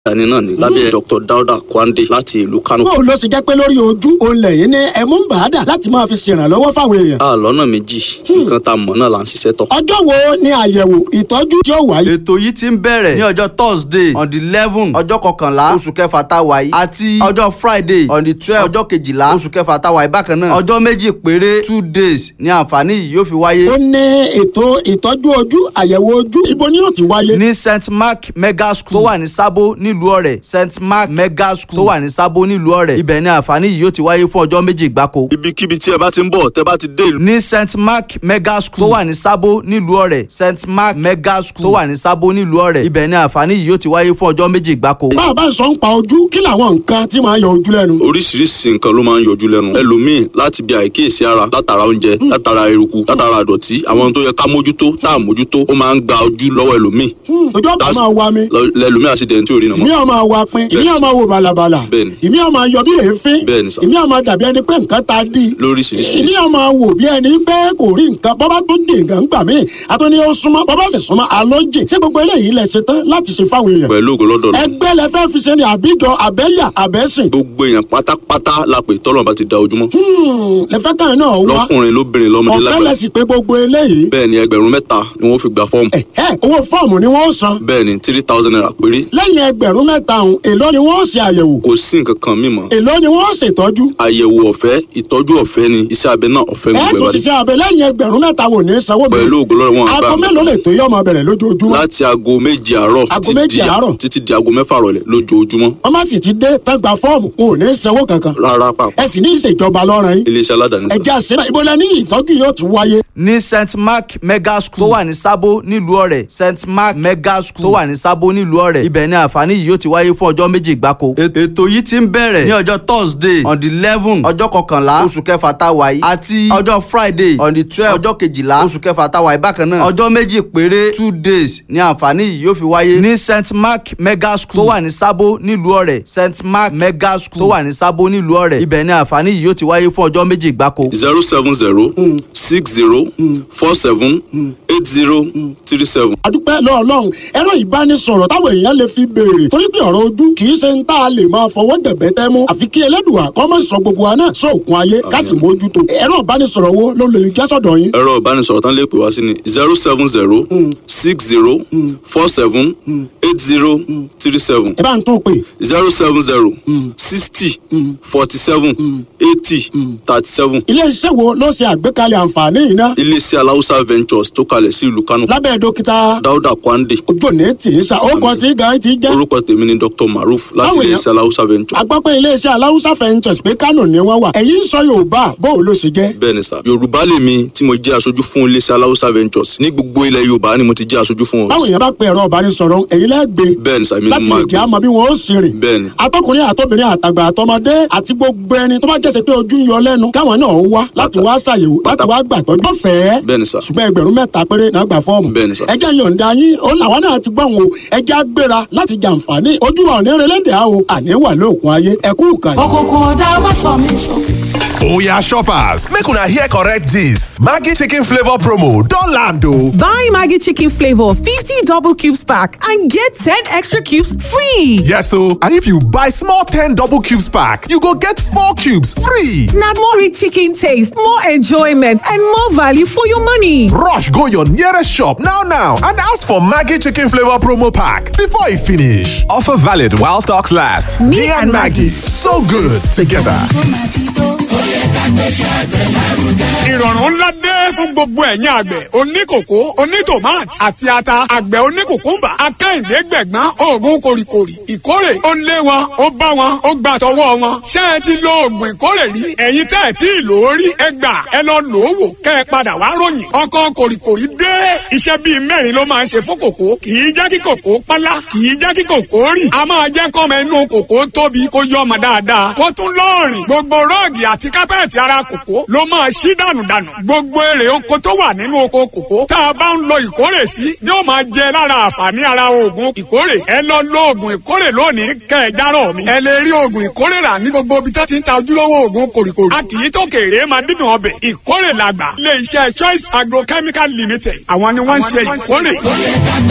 dání náà ni lábẹ́ Dr. Dauda Kwande láti ìlú Kano. bó ló sì jẹ́ pé lórí ojú òun lẹ́yìn ní ẹ̀mú ń bàádà láti máa fi ṣèrànlọ́wọ́ fáwọn èèyàn. a lọ́nà méjì nǹkan tá a mọ̀ náà là ń ṣiṣẹ́ tọ̀. ọjọ́ wo ni àyẹ̀wò ìtọ́jú tí ó wáyé. ètò yìí ti ń bẹ̀rẹ̀ ní ọjọ́ Thursday on the 11 ọjọ́ kọkànlá oṣù kẹfà tá a wà yìí àti ọjọ́ Friday on the 12 ọjọ́ kejìlá oṣù kẹfà tá a wà yìí bákan náà ọjọ́ méjì péré 2 days ni àǹfààní yìí yóò fi wáyé. ó ní ètò ìtọ́jú ojú àyẹ̀wò ojú ibo ni yóò ti wáyé. ní St. Mark Mega School tó wà ní Sábó nílùú Ọ̀rẹ́ St. Mark Mega School tó wà ní Sábó nílùú Ọ̀rẹ́ ibẹ̀ ni àǹfààní yìí yóò ti wáyé fún ọjọ́ méjì gbáko. ibikíbi tí ẹ bá ti ń bọ̀ tẹ́ bá ti dé ìlú. ní St. Mark Mega School tó wà ní Sábó nílùú Ọ̀rẹ́ St. Mark Mega School tó wà ní Sábó nílùú Ọ̀rẹ́ ibẹ̀ ni àǹfààní yìí yóò ti wáyé fún ọjọ́ méjì gbáko. bá a bá sọ ń pa ojú kí làwọn nǹkan tí máa yọ ojú lẹ́nu. oríṣiríṣi nǹkan ló máa ń yọjú lẹ́nu ẹlòmíì láti bí àìkíyèsí ara látara oúnjẹ látara eruku látara àdọ̀tí àwọn tó yẹ ká mójútó tá à mójútó ó máa ń gba ojú lọ́wọ́ ẹlòmíì. ojú ọ̀pá máa wa mi. lẹ́lòmíì àṣìdẹ̀ tí ò rí nà mọ́. ìmí ọmọ wa pin ìmí ọmọ wo bàlàbàlà ìmí ọmọ yọ bí èéfín ìmí ọmọ dàbí ẹni pé nǹkan ta dí lóríṣiríṣi ìmí ọmọ wò bí ẹni pé kò rí nǹkan bọ́bá tó dé nǹkan gbà mí àtúní ó súnmọ́ bọ́bá sì súnmọ́ alójì ṣé gbogbo eléyìí lẹ ṣe tán láti ṣe fáwọn èèyàn. pẹ̀lú ògo lọ́dọ̀ náà. ẹgbẹ́ lẹ fẹ́ fi ṣe ni àbíjọ àbẹ́yà àbẹ́sìn. gbogbo èèyàn pátápátá la pè tọ́lọ̀ bá ti da ojúmọ́. lẹ́fẹ́ kan náà wá lọ́kùnrin lóbìnrin lọ́mọdé lágbàá. ọ̀fẹ́ lẹ sì pé gbogbo eléyìí. bẹ́ẹ̀ni 3,000 ni wọ́n fi gba fọ́ọ̀mù. owó fọ́ọ̀mù ni wọ́n san. bẹ́ẹ̀ni 3,000 naira péré. lẹ́yìn 3,000 ọ̀hún èló ni wọ́n ṣe àyẹ̀wò. kò sí nǹkan kan mímọ́. èló ni wọ́n ṣètọ́jú. àyẹ̀wò ọ̀fẹ́ ìtọ́jú ọ̀fẹ́ ni iṣẹ́ abẹ náà ọ̀fẹ́ ẹ tó ṣiṣẹ́ abẹ lẹ́yìn 3,000 wò ní sanwó mi. pẹ̀lú ògo lọ́dọ̀ wọn àgbà. aago mélòó lè tó yọ ọmọ bẹ̀rẹ̀ lójoojúmọ́. láti aago 7 àárọ̀ títí di aago 6 rọ̀lẹ́ lójoojúmọ́. wọ́n má sì ti dé tán gba fọ́ọ̀mù wọn ò ní sanwó kankan. rárá pàpà. ẹ sì ní ìṣèjọba lọ́rùn yín. iléeṣẹ́ aládàáni sá. ẹja síbẹ̀ ibo lẹ ní ìtọ́jú yóò ti wáyé. ní St. Mark Mega School tó wà ní Sábó nílùú Ọ̀rẹ́ St. Mark Mega School tó wà ní Sábó nílùú Ọ̀rẹ́ ibẹ̀ ni àǹfààní yìí yóò ti wáyé fún ọjọ́ méjì gbáko. ètò yìí ti ń bẹ̀rẹ̀ ní ọjọ́ Thursday on the 11 ọjọ́ kọkànlá oṣù kẹfà tá a wà yìí àti ọjọ́ Friday on the 12 ọjọ́ kejìlá oṣù kẹfà tá a wà yìí bákan náà ọjọ́ méjì péré 2 days ni àǹfààní yìí yóò fi wáyé ní St. Mark Mega School tó wà ní Sábó nílùú Ọ̀rẹ́ St. Mark Mega School tó wà ní Sábó nílùú Ọ̀rẹ́ ibẹ̀ ni àǹfààní yìí yóò ti wáyé fún ọjọ́ méjì gbáko. 070 60 47 8037. àdúpẹ́ lọ́ọ̀lọ́run ẹ̀rọ ìbánisọ̀rọ̀ táwọn èèyàn lè fi béèrè torí pé ọ̀rọ̀ ojú kì í ṣe ń tá a lè máa fọwọ́ dẹ̀bẹ́ tẹ́ mú àfi kí Ẹlẹ́dùà kó má sọ gbogbo wa náà sóòkun ayé ká sì mójútó ẹ̀rọ ìbánisọ̀rọ̀ wo ló lè já sọ́dọ̀ yín. ẹ̀rọ ìbánisọ̀rọ̀ tán lè pè wá sí ni 070 60 47 8037. ẹ bá ń tún pè. 070 60 47 80 37. ilé-iṣẹ́ wo ló ṣe àgbékalẹ̀ àǹfààní yìí ná. iléeṣẹ́ aláwùsá ventures tó kalẹ̀ sí ìlú Kano. lábẹ́ dókítà Dauda Kwande. ojú òní tì í sa orúkọ tí gan ti jẹ́. orúkọ tèmi ni Dr. Maruf láti iléeṣẹ́ aláwùsá ventures. agbápẹ́ iléeṣẹ́ aláwùsá ventures pé Kano ni wọ́n wà ẹ̀yin sọ Yorùbá bóun ló ṣe jẹ́. bẹ́ẹ̀ni sà Yorùbá lèmi tí mo jẹ́ aṣojú fún iléeṣẹ́ aláwùsá ventures ní gbogbo ilẹ̀ Yorùbá ni mo ti jẹ́ aṣojú fún wọn. báwo yẹn bá pe ẹ̀rọ ìbánisọ̀rọ̀ èyí lẹ́gbẹ̀ẹ́. bẹ́ẹ̀ni sà mi ni mo máa gbé. láti lè kí a mọ bí wọn ó sì rìn. bẹ́ẹ̀ni. atọkùnrin àtọbìnrin àtàgbà àtọmọdé àti gbogbo ẹni tó bá jẹ́sẹ̀ pé ojú ń yọ lẹ́nu káwọn náà wá láti wá ṣàyẹ̀wò láti wá gbàtọ́jú. wọ́n fẹ́ẹ́. bẹ́ẹ̀ni sà. ṣùgbọ́n 3,000 péré náà gbà fọ́ọ̀mù. bẹ́ẹ̀ni sà. ẹjẹ́ yọ̀ǹda yín ó làwọn náà ti gbọ́n o ẹjẹ́ agbéra láti jàǹfààní ojú wa òní relédè á o àní wà lóòkun ayé ẹkú ìkànnì. òkùnkùn ọ̀dà má sọ mí sọ. Oya shoppers, make una hear correct gist. Maggi chicken flavor promo don land o. Buy Maggi chicken flavor 50 double cubes pack and get 10 extra cubes free. Yes o, and if you buy small 10 double cubes pack, you go get 4 cubes free. Na more rich chicken taste, more enjoyment and more value for your money. Rush go your nearest shop now and ask for Maggi chicken flavor promo pack before e finish. Offer valid while stocks last. Me and Maggi, so good together. ìrọ̀rùn ńlá dé fún gbogbo ẹ̀yin àgbẹ̀ oníkòkó onítòmátì àti ata àgbẹ̀ oníkòkúmbà akẹ́hìndé gbẹ̀gbọ́n oògùn kòrìkòrì ìkórè ó lé wọn ó bá wọn ó gbà tọwọ́ wọn ṣé ẹ ti lo oògùn ìkórè rí ẹ̀yin tẹ́ ẹ tí ì lò ó rí ẹ gbà ẹ lọ lò ó wò kẹ́ ẹ padà wá ròyìn ọkọ̀ kòrìkòrì dé iṣẹ́ bíi 4 ló máa ń ṣe fún kòkó kì í jẹ́ kí kòkó pálá kì í jẹ́ kí kòkó rì a máa jẹ́ kọ́mọ inú kòkó tóbi kó yọ ọmọ dáadáa kó tún lọ́ọ̀rìn gbogbo rọ́ọ̀gì àti kápẹ́ẹ̀tì ara kòkó ló máa ṣí dànù gbogbo èrè oko tó wà nínú oko kòkó tá a bá ń lo ìkórè sí ni ó máa jẹ lára àǹfààní ara oògùn ìkórè ẹ lọ lo oògùn ìkórè lónìí kẹ ẹ járọ mi ẹ lè rí oògùn ìkórè rà ní gbogbo ibi tó ti ń ta ojúlówó oògùn kòrìkòrì a kì í tó kéré máa dídùn ọbẹ̀ ìkórè làgbà ilé iṣẹ́ Choice Agrochemical Limited àwọn ni wọ́n ń ṣe ìkórè.